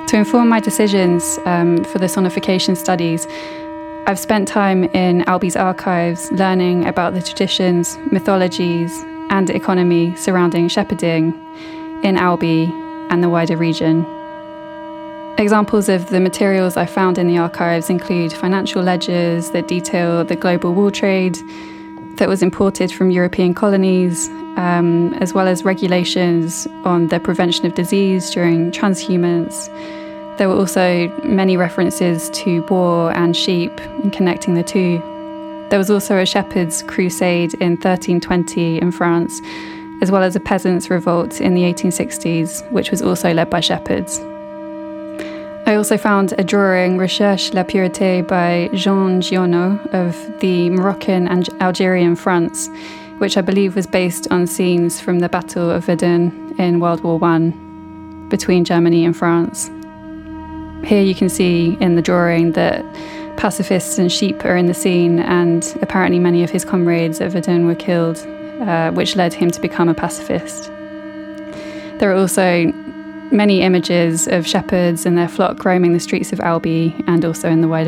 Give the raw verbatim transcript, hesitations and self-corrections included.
To inform my decisions um, for the sonification studies, I've spent time in Albi's archives learning about the traditions, mythologies, and economy surrounding shepherding in Albi and the wider region. Examples of the materials I found in the archives include financial ledgers that detail the global wool trade that was imported from European colonies, um, as well as regulations on the prevention of disease during transhumance. There were also many references to boar and sheep and connecting the two. There was also a shepherd's crusade in thirteen twenty in France, as well as a peasants' revolt in the eighteen sixties, which was also led by shepherds. I also found a drawing, Recherche la Pureté, by Jean Giono of the Moroccan and Algerian fronts, which I believe was based on scenes from the Battle of Verdun in World War One between Germany and France. Here you can see in the drawing that pacifists and sheep are in the scene, and apparently many of his comrades at Verdun were killed, uh, which led him to become a pacifist. There are also many images of shepherds and their flock roaming the streets of Albi and also in the wider